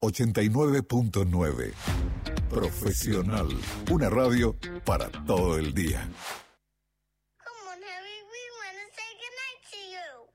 89.9. Profesional. Una radio para todo el día. Come on, Harry. We want to say goodnight to you.